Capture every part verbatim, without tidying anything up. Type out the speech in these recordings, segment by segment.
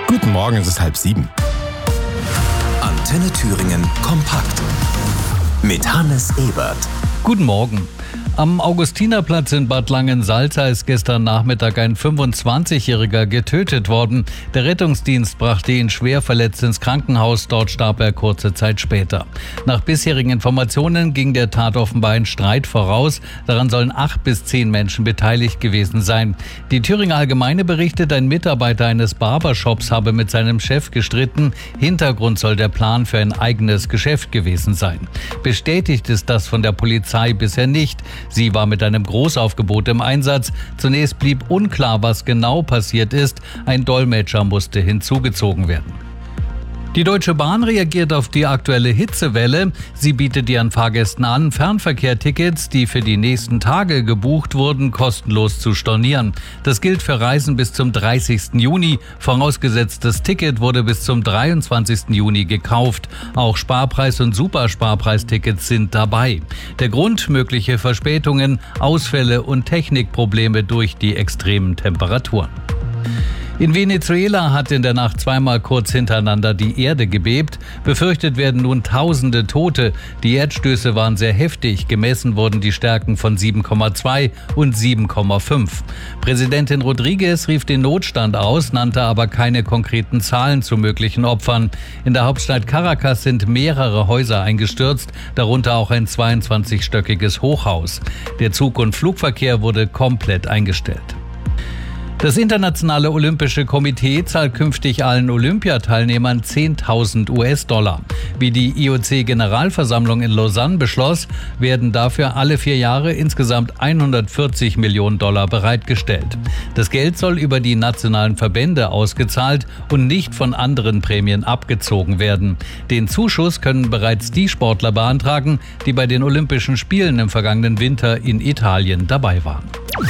Guten Morgen, es ist halb sieben. Antenne Thüringen kompakt mit Hannes Ebert. Guten Morgen. Am Augustinerplatz in Bad Langensalza ist gestern Nachmittag ein fünfundzwanzigjähriger getötet worden. Der Rettungsdienst brachte ihn schwer verletzt ins Krankenhaus. Dort starb er kurze Zeit später. Nach bisherigen Informationen ging der Tat offenbar ein Streit voraus. Daran sollen acht bis zehn Menschen beteiligt gewesen sein. Die Thüringer Allgemeine berichtet, ein Mitarbeiter eines Barbershops habe mit seinem Chef gestritten. Hintergrund soll der Plan für ein eigenes Geschäft gewesen sein. Bestätigt ist das von der Polizei bisher nicht. Sie war mit einem Großaufgebot im Einsatz. Zunächst blieb unklar, was genau passiert ist. Ein Dolmetscher musste hinzugezogen werden. Die Deutsche Bahn reagiert auf die aktuelle Hitzewelle. Sie bietet ihren Fahrgästen an, Fernverkehrtickets, die für die nächsten Tage gebucht wurden, kostenlos zu stornieren. Das gilt für Reisen bis zum dreißigsten Juni. Vorausgesetzt, das Ticket wurde bis zum dreiundzwanzigsten Juni gekauft. Auch Sparpreis- und Supersparpreistickets sind dabei. Der Grund: mögliche Verspätungen, Ausfälle und Technikprobleme durch die extremen Temperaturen. In Venezuela hat in der Nacht zweimal kurz hintereinander die Erde gebebt. Befürchtet werden nun tausende Tote. Die Erdstöße waren sehr heftig. Gemessen wurden die Stärken von sieben Komma zwei und sieben Komma fünf. Präsidentin Rodriguez rief den Notstand aus, nannte aber keine konkreten Zahlen zu möglichen Opfern. In der Hauptstadt Caracas sind mehrere Häuser eingestürzt, darunter auch ein zweiundzwanzigstöckiges Hochhaus. Der Zug- und Flugverkehr wurde komplett eingestellt. Das Internationale Olympische Komitee zahlt künftig allen Olympiateilnehmern zehntausend US-Dollar. Wie die I O C-Generalversammlung in Lausanne beschloss, werden dafür alle vier Jahre insgesamt hundertvierzig Millionen Dollar bereitgestellt. Das Geld soll über die nationalen Verbände ausgezahlt und nicht von anderen Prämien abgezogen werden. Den Zuschuss können bereits die Sportler beantragen, die bei den Olympischen Spielen im vergangenen Winter in Italien dabei waren.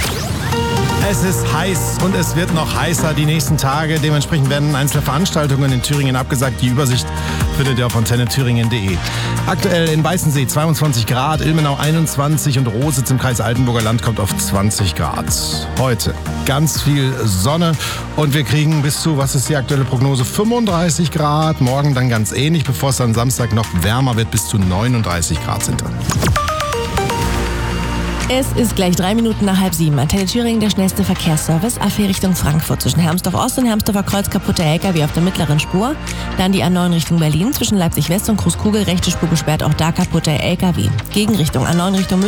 Es ist heiß und es wird noch heißer die nächsten Tage. Dementsprechend werden einzelne Veranstaltungen in Thüringen abgesagt. Die Übersicht findet ihr auf antenne thüringen punkt de. Aktuell in Weißensee zweiundzwanzig Grad, Ilmenau einundzwanzig und Rositz im Kreis Altenburger Land kommt auf zwanzig Grad. Heute ganz viel Sonne und wir kriegen bis zu, was ist die aktuelle Prognose, fünfunddreißig Grad. Morgen dann ganz ähnlich, bevor es dann Samstag noch wärmer wird, bis zu neununddreißig Grad sind dann. Es ist gleich drei Minuten nach halb sieben. Antenne Thüringen, der schnellste Verkehrsservice. A vier Richtung Frankfurt zwischen Hermsdorf Ost und Hermsdorfer Kreuz, kaputter L K W auf der mittleren Spur. Dann die A neun Richtung Berlin zwischen Leipzig West und Großkugel, rechte Spur gesperrt, auch da kaputter L K W. Gegenrichtung A neun Richtung München.